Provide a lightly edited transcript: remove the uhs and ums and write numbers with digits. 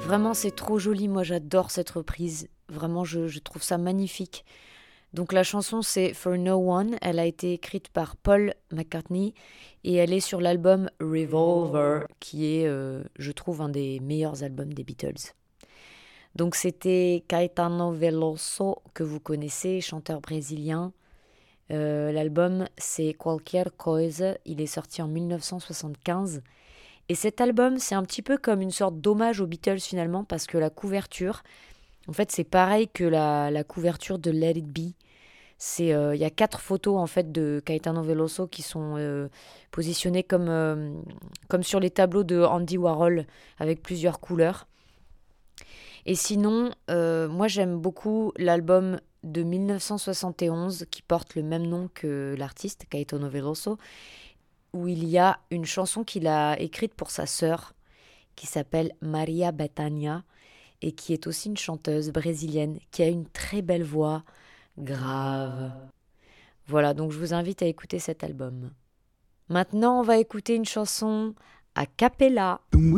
Vraiment, c'est trop joli. Moi, j'adore cette reprise. Vraiment, je trouve ça magnifique. Donc la chanson, c'est For No One. Elle a été écrite par Paul McCartney et elle est sur l'album Revolver, qui est, je trouve, un des meilleurs albums des Beatles. Donc c'était Caetano Veloso, que vous connaissez, chanteur brésilien. L'album, c'est Qualquer Coisa. Il est sorti en 1975. Et cet album, c'est un petit peu comme une sorte d'hommage aux Beatles finalement, parce que la couverture, en fait, c'est pareil que la couverture de Let It Be. Il y a 4 photos en fait de Caetano Veloso qui sont positionnées comme sur les tableaux de Andy Warhol avec plusieurs couleurs. Et sinon, moi j'aime beaucoup l'album de 1971 qui porte le même nom que l'artiste Caetano Veloso, où il y a une chanson qu'il a écrite pour sa sœur qui s'appelle Maria Bethânia et qui est aussi une chanteuse brésilienne qui a une très belle voix grave. Voilà, donc je vous invite à écouter cet album. Maintenant, on va écouter une chanson a cappella.